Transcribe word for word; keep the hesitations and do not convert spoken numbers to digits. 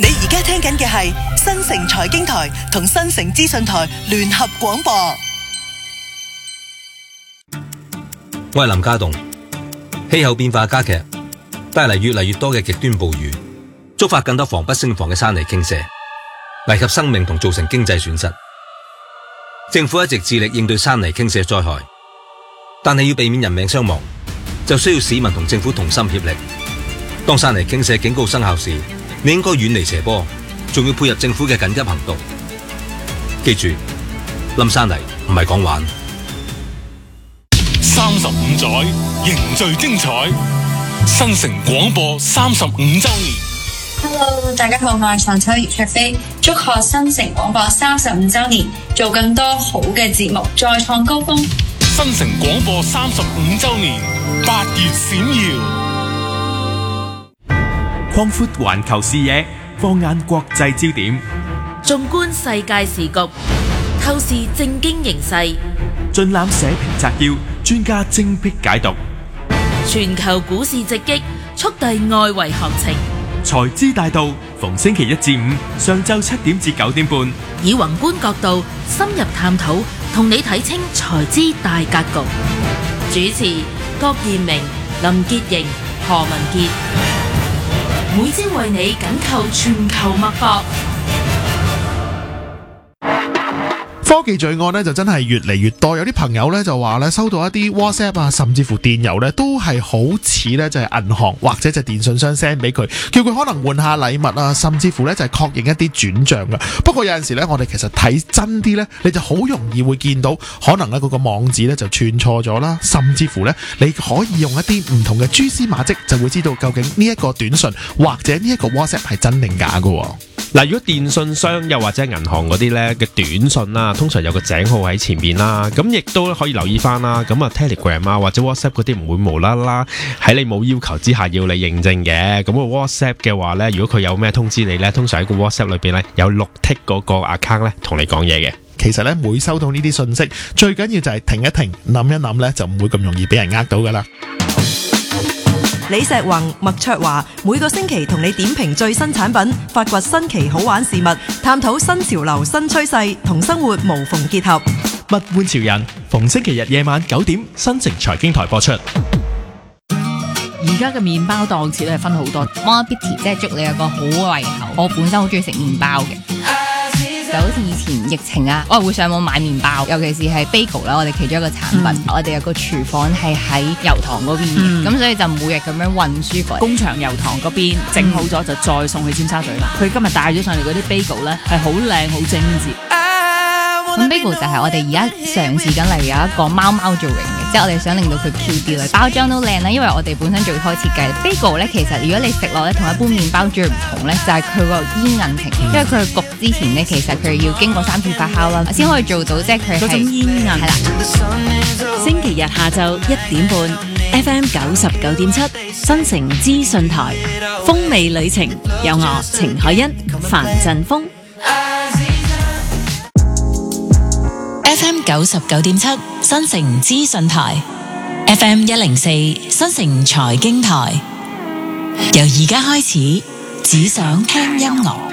你而家聽緊嘅係新城財經台同新城資訊台聯合廣播。 我係林家棟。氣候變化加劇，帶嚟越嚟越多嘅極端暴雨，觸發更多防不勝防嘅山泥傾瀉，危及生命同造成經濟損失。政府一直致力應對山泥傾瀉災害，但係要避免人命傷亡，就需要市民同政府同心協力。當山泥傾瀉警告生效時，你應該遠離斜坡，仲要配合政府嘅緊急行動。記住，冧山泥唔係講玩。 三十五載凝聚精彩，新城廣播三十五週年。 Hello， 大家好，我係上秋葉卓飛，祝賀新城廣播三十五週年，做更多好嘅節目，再創高峰。 新城廣播三十五週年，八月閃耀。 擴闊環球視野，放眼國際焦點， 縱觀世界時局，透視政經形勢， 盡覽社評摘要，專家精闢解讀。 全球股市直擊，速遞外圍行情。 財資大道，逢星期一至五上晝七點至九點半， 以宏觀角度深入探討，同你睇清財資大格局。主持郭彥明、林潔瑩、何文傑。每朝為你緊扣全球脈搏。 科技罪案咧就真係越嚟越多，有啲朋友咧就話咧收到一啲 WhatsApp 啊，甚至乎電郵咧都係好似咧就係銀行或者就係電信商 send 俾佢，叫佢可能換下禮物啊，甚至乎咧就係確認一啲轉賬噶。不過有陣時咧，我哋其實睇真啲咧，你就好容易會見到可能咧嗰個網址咧就串錯咗啦，甚至乎咧你可以用一啲唔同嘅蛛絲馬跡，就會知道究竟呢一個短信或者呢一個 WhatsApp 係真定假噶。 嗱，如果電信商又或者銀行嗰啲咧嘅短信啦，通常有個井號喺前面啦，咁亦都可以留意翻啦。咁啊 Telegram 啊或者 WhatsApp 嗰啲唔會無啦啦喺你冇要求之下要你認證嘅。咁個 WhatsApp 嘅話咧，如果佢有咩通知你咧，通常喺個 WhatsApp 裏邊咧有綠剔嗰個 account 咧同你講嘢嘅。 其實咧每收到呢啲信息，最緊要就係停一停，諗一諗咧，就唔會咁容易俾人呃到噶啦。 李石宏、麥卓華每個星期同你點評最新產品，發掘新奇好玩事物，探討新潮流新趨勢，同生活無縫結合。 物玩潮人，逢星期日夜晚九點，新城財經台播出。 而家嘅麵包檔次咧分好多 ，Morbidity 即係祝你有個好胃口。我本身好中意食麵包嘅。就好似以前疫情啊，我係會上網買麵包，尤其是係 bagel 啦，我哋其中一個產品。嗯、我哋有個廚房係喺油塘嗰邊嘅，咁、嗯、所以就每日咁樣運輸過嚟工場油塘嗰邊整好咗，就再送去尖沙咀啦。佢、嗯、今日帶咗上嚟嗰啲 bagel 咧係好靚好精緻。咁 bagel 就係我哋而家嘗試緊嚟有一個貓貓造型嘅，即係我哋想令到佢 Q 啲啦，包裝都靚啦。因為我哋本身做開設計 bagel 咧，其實如果你食落咧同一般麵包最唔同咧，就係佢個煙韌性，因為佢焗之前咧，其實佢要經過三次發酵啦，先可以做到即係佢嗰種煙韌。係啦， 星期日下晝一點半 ，F M 九十九點七，新城資訊台，風味旅程，有我程海欣、范振鋒。 F M 九十九點七，新城資訊台 ，F M 一零四，新城財經台。由而家開始，只想聽音樂。